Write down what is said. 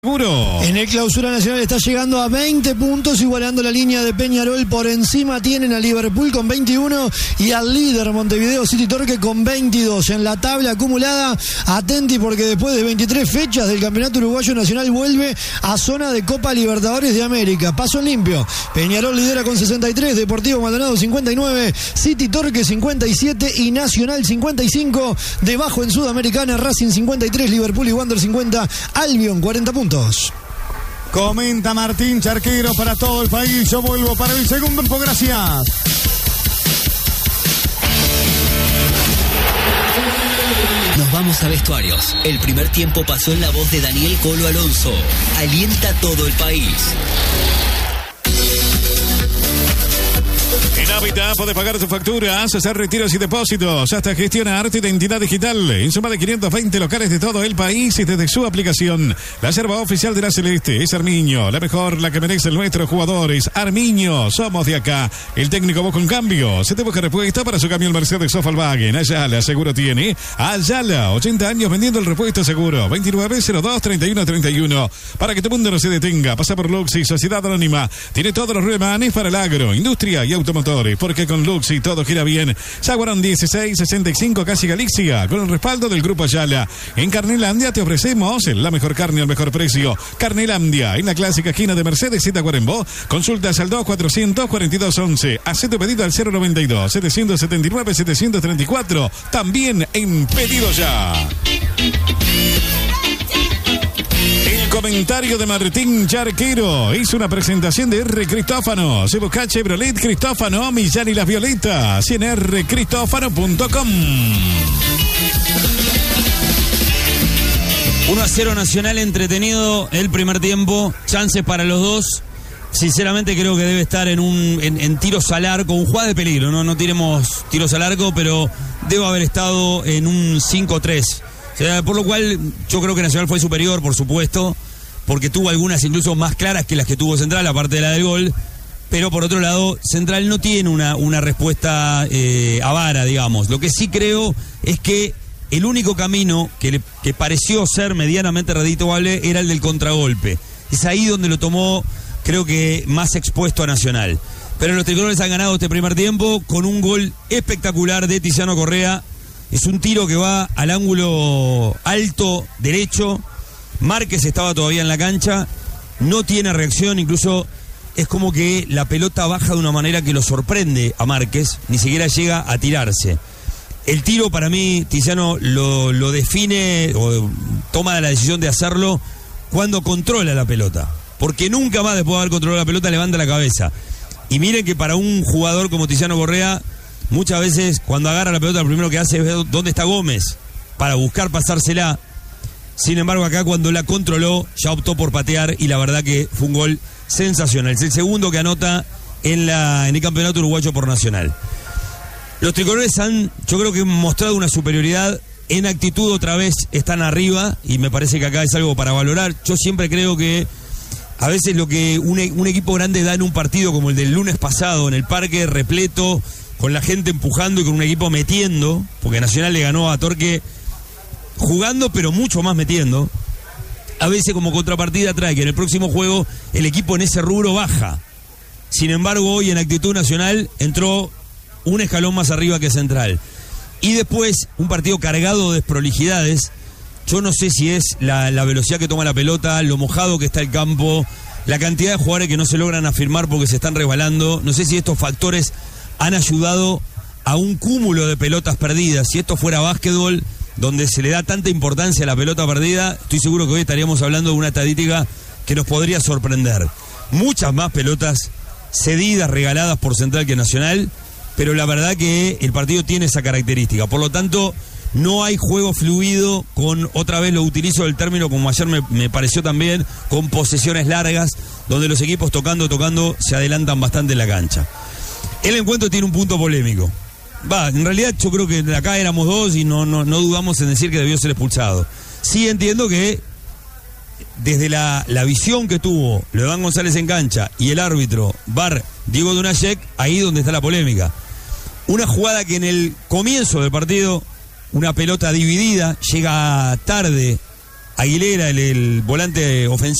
Seguro. En el Clausura Nacional está llegando a 20 puntos, igualando la línea de Peñarol. Por encima tienen a Liverpool con 21 y al líder Montevideo City Torque con 22. En la tabla acumulada, atenti porque después de 23 fechas del Campeonato Uruguayo Nacional vuelve a zona de Copa Libertadores de América. Paso limpio. Peñarol lidera con 63, Deportivo Maldonado 59, City Torque 57 y Nacional 55. Debajo en Sudamericana, Racing 53, Liverpool y Wander 50, Albion 40 puntos. Comenta Martín Charquero para todo el país. Yo vuelvo para el segundo tiempo. Gracias. Nos vamos a vestuarios. El primer tiempo pasó en la voz de Daniel Colo Alonso. Alienta todo el país. En Hábitat podés pagar tus facturas, hacer retiros y depósitos, hasta gestionar tu identidad digital en suma de 520 locales de todo el país y desde su aplicación. La yerba oficial de la Celeste es Armiño, la mejor, la que merecen nuestros jugadores. Armiño, somos de acá. El técnico busca un cambio. Se te busca respuesta para su camión Mercedes Volkswagen. Ayala seguro tiene. Ayala, 80 años vendiendo el repuesto seguro. 2902-3131. Para que tu mundo no se detenga, pasa por Luxi, Sociedad Anónima. Tiene todos los remanes para el agro, industria y automotores. Porque con Luxi todo gira bien. Jaguarón 1665, casi Galicia, con el respaldo del Grupo Ayala. En Carnelandia te ofrecemos la mejor carne al mejor precio. Carnelandia, en la clásica esquina de Mercedes y Tacuarembó. Consultas al 244211. Haz tu pedido al 092-779-734. También en Pedido Ya. Comentario de Martín Charquero. Hizo una presentación de R. Cristófano. Se busca Chevrolet Cristófano, Millán y las Violetas. Y en rcristófano.com. 1-0 Nacional, entretenido el primer tiempo. Chances para los dos. Sinceramente creo que debe estar en tiros al arco, un jugada de peligro. No tiremos tiros al arco, pero debe haber estado en un 5-3. O sea, por lo cual yo creo que Nacional fue superior, por supuesto, porque tuvo algunas incluso más claras que las que tuvo Central, aparte de la del gol. Pero por otro lado, Central no tiene una respuesta avara, digamos. Lo que sí creo es que el único camino que pareció ser medianamente redituable era el del contragolpe. Es ahí donde lo tomó, creo que más expuesto a Nacional. Pero los tricolores han ganado este primer tiempo con un gol espectacular de Tiziano Correa. Es un tiro que va al ángulo alto derecho. Márquez estaba todavía en la cancha. No tiene reacción. Incluso es como que la pelota baja de una manera que lo sorprende a Márquez. Ni siquiera llega a tirarse. El tiro para mí, Tiziano lo define o toma la decisión de hacerlo cuando controla la pelota. Porque nunca más después de haber controlado la pelota levanta la cabeza. Y miren que para un jugador como Tiziano Correa, muchas veces cuando agarra la pelota lo primero que hace es ver dónde está Gómez para buscar pasársela. Sin embargo acá cuando la controló ya optó por patear y la verdad que fue un gol sensacional. Es el segundo que anota en el campeonato uruguayo por Nacional. Los tricolores yo creo que han mostrado una superioridad en actitud, otra vez están arriba y me parece que acá es algo para valorar. Yo siempre creo que a veces lo que un equipo grande da en un partido como el del lunes pasado en el parque repleto, con la gente empujando y con un equipo metiendo, porque Nacional le ganó a Torque jugando, pero mucho más metiendo. A veces como contrapartida trae que en el próximo juego el equipo en ese rubro baja. Sin embargo, hoy en actitud Nacional entró un escalón más arriba que Central. Y después, un partido cargado de desprolijidades. Yo no sé si es la velocidad que toma la pelota, lo mojado que está el campo, la cantidad de jugadores que no se logran afirmar porque se están resbalando. No sé si estos factores han ayudado a un cúmulo de pelotas perdidas. Si esto fuera básquetbol, donde se le da tanta importancia a la pelota perdida, estoy seguro que hoy estaríamos hablando de una estadística que nos podría sorprender. Muchas más pelotas cedidas, regaladas por Central que Nacional, pero la verdad que el partido tiene esa característica. Por lo tanto, no hay juego fluido con, otra vez lo utilizo el término como ayer me pareció también, con posesiones largas, donde los equipos tocando, se adelantan bastante en la cancha. El encuentro tiene un punto polémico. En realidad yo creo que acá éramos dos y no dudamos en decir que debió ser expulsado. Sí entiendo que desde la visión que tuvo Leodán González en cancha y el árbitro VAR Diego Dunayek, ahí donde está la polémica. Una jugada que en el comienzo del partido, una pelota dividida, llega tarde Aguilera, el volante ofensivo.